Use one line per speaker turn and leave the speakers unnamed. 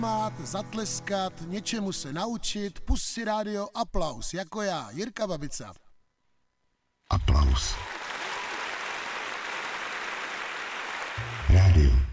Mát, zatleskat, něčemu se naučit, pust si rádio Aplaus, jako já, Jirka Babica.
Aplaus. Rádio